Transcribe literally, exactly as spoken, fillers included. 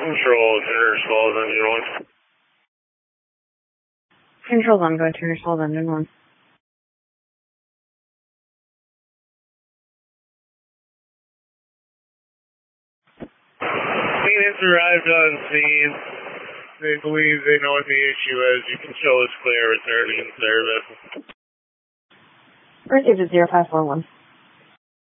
Control, Turner Falls, engine one. Control one, go Turner Falls, engine one. Maintenance arrived on scene. They believe they know what the issue is. You can show us clear, returning service. Received at zero five four one.